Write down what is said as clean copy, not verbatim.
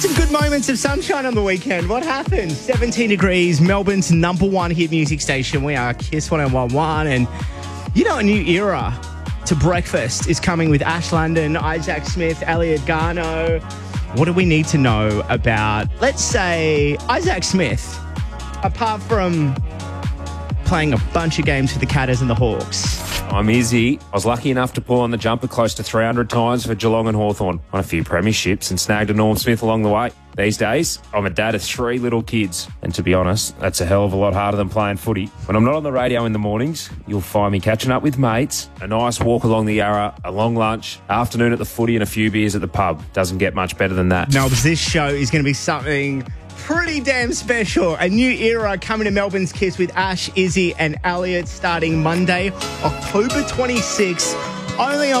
Some good moments of sunshine on the weekend. What happened? 17 degrees, Melbourne's number one hit music station. We are Kiss 101.1, and you know, a new era to breakfast is coming with Ash London, Isaac Smith, Elliot Garno. What do we need to know about, let's say, Isaac Smith, apart from playing a bunch of games for the Catters and the Hawks? I'm Izzy. I was lucky enough to pull on the jumper close to 300 times for Geelong and Hawthorn. Won a few premierships and snagged a Norm Smith along the way. These days, I'm a dad of 3 little kids. And to be honest, that's a hell of a lot harder than playing footy. When I'm not on the radio in the mornings, you'll find me catching up with mates, a nice walk along the Yarra, a long lunch, afternoon at the footy and a few beers at the pub. Doesn't get much better than that. No, because this show is going to be something pretty damn special. A new era coming to Melbourne's Kiss with Ash, Izzy and Elliot starting Monday, October 26th, only on